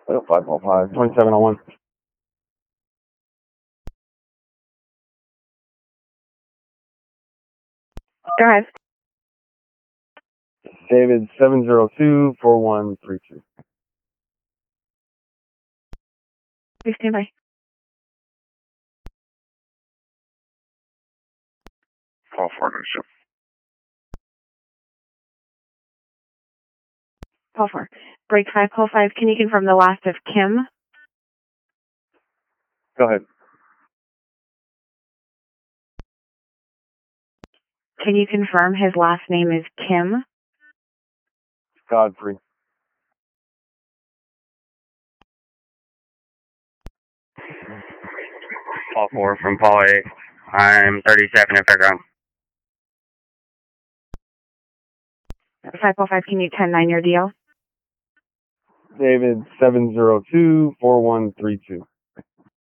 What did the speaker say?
555, 27 on 1. Go ahead. David, 702-4132. Please stand by. Call for leadership. Call 4. Break 5, call 5. Can you confirm the last of Kim? Go ahead. Can you confirm his last name is Kim? Godfrey. Call 4 from Paul A. I'm 37 at Fairground. 5 call 5. Can you 10-9 your deal? David, 702-4132.